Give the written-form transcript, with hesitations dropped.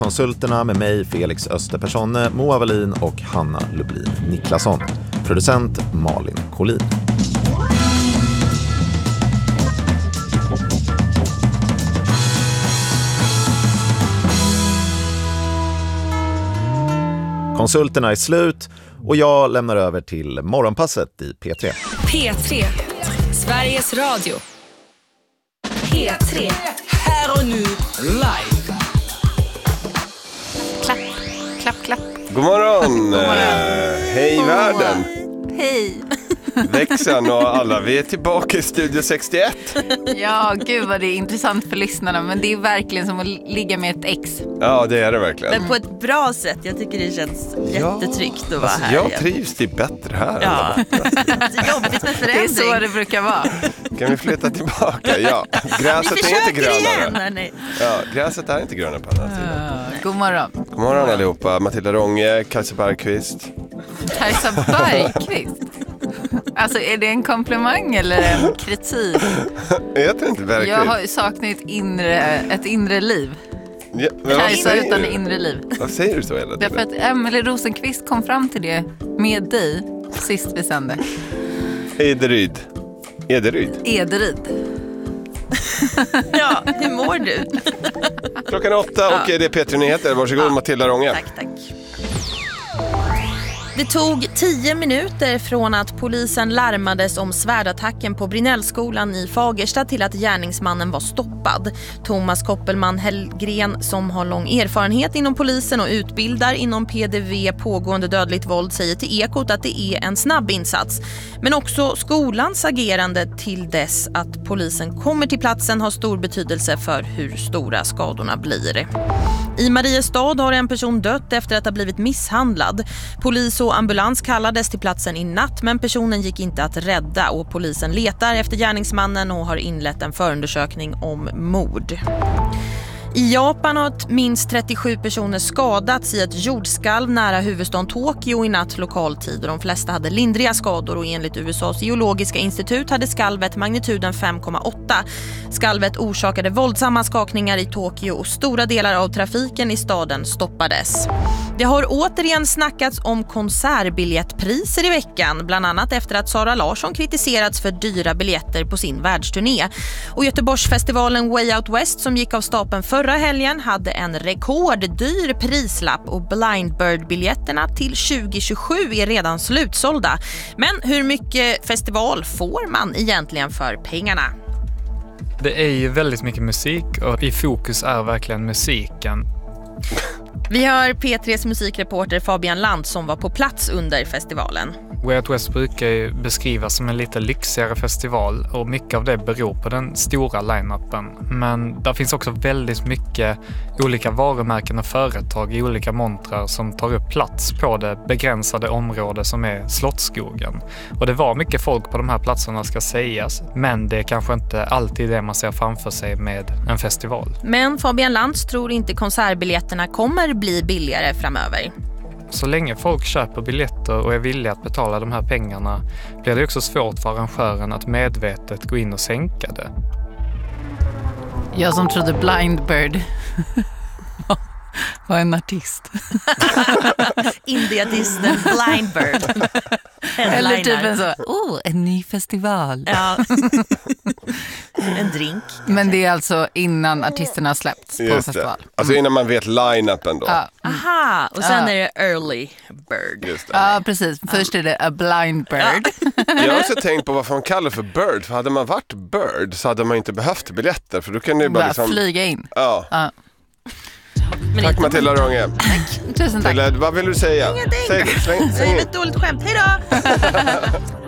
Konsulterna med mig, Felix Österpersonne, Moa Wallin och Hanna Lublin Niklasson. Producent Malin Collin. Konsulterna är slut och jag lämnar över till morgonpasset i P3. P3, Sveriges Radio. P3, här och nu live. Klapp, klapp, klapp. God morgon! Hej världen! Hej! Växeln och alla, vi är tillbaka i Studio 61. Ja, gud vad det är intressant för lyssnarna. Men det är verkligen som att ligga med ett ex. Ja, det är det verkligen. Men på ett bra sätt, jag tycker det känns jättetryggt att vara här. Jag trivs typ bättre här. Ja. Det är jobbigt med förändring. Det är så det brukar vara. Kan vi flytta tillbaka? Ja, gräset är inte grönare. Igen, ja, gräset är inte grönare på andra sidan. God morgon. God morgon allihopa, Matilda Rånge, Kajsa Bergqvist. Kajsa Bergqvist? Alltså är det en komplimang eller en kritik? Jag tror inte Bergqvist. Jag har ju saknat ett inre liv. Ja, Kajsa utan inre liv. Vad säger du så hela tiden? Därför att Emelie Rosenqvist kom fram till det med dig sist vi sände. Ederyd. Ja, hur mår du? Klockan 8 och det är P3 Nyheter. Varsågod Matilda Rånge. Tack. Det tog 10 minuter från att polisen larmades om svärdattacken på Brinnellskolan i Fagersta till att gärningsmannen var stoppad. Thomas Koppelman Hellgren, som har lång erfarenhet inom polisen och utbildar inom PDV pågående dödligt våld, säger till Ekot att det är en snabb insats. Men också skolans agerande till dess att polisen kommer till platsen har stor betydelse för hur stora skadorna blir. I Mariestad har en person dött efter att ha blivit misshandlad. Polis och ambulans kallades till platsen i natt, men personen gick inte att rädda och polisen letar efter gärningsmannen och har inlett en förundersökning om mord. I Japan har minst 37 personer skadats i ett jordskalv nära huvudstaden Tokyo i natt lokal tid. De flesta hade lindriga skador och enligt USAs geologiska institut hade skalvet magnituden 5,8. Skalvet orsakade våldsamma skakningar i Tokyo och stora delar av trafiken i staden stoppades. Det har återigen snackats om konsertbiljettpriser i veckan, bland annat efter att Sara Larsson kritiserats för dyra biljetter på sin världsturné. Och Göteborgsfestivalen Way Out West som gick av stapeln förra helgen hade en rekorddyr prislapp och Blind Bird-biljetterna till 2027 är redan slutsålda. Men hur mycket festival får man egentligen för pengarna? Det är ju väldigt mycket musik och i fokus är verkligen musiken. Vi har P3s musikreporter Fabian Land som var på plats under festivalen. Way Out West brukar ju beskrivas som en lite lyxigare festival och mycket av det beror på den stora line-upen. Men där finns också väldigt mycket olika varumärken och företag i olika montrar som tar upp plats på det begränsade område som är Slottsskogen. Och det var mycket folk på de här platserna ska sägas, men det är kanske inte alltid det man ser framför sig med en festival. Men Fabian Lantz tror inte konsertbiljetterna kommer bli billigare framöver. Så länge folk köper biljetter och är villiga att betala de här pengarna blir det också svårt för arrangören att medvetet gå in och sänka det. Jag som trodde Blind Bird var en artist. Indie-artisten Blind Bird. Eller typ en så, en ny festival. Ja. En drink. Men det är alltså innan artisterna släppts på festival. Alltså innan man vet line-upen då. Aha, och sen är det early bird. Just det. Ja, precis. Först är det a blind bird. Jag har också tänkt på varför man kallar det för bird. För hade man varit bird så hade man inte behövt biljetter. För då kan det ju bara liksom flyga in. Ja. Men tack Matilda Rånge. Tusen tack. Vad vill du säga? Ingenting. Säg det. Det är ett dåligt skämt. Hej då!